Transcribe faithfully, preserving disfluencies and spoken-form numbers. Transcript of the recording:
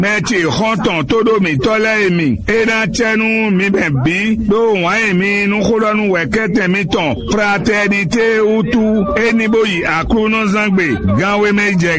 mẹ́tì xɔntɔn tó do mi tọ́lẹ̀ mi ena tsẹnu mi bẹ̀ bí do wọ́n mi nukudɔnu wẹ̀kẹ́tẹ̀ mi tɔn fraternité utu eniboyi akrunozangbe ganwe mẹ́jẹ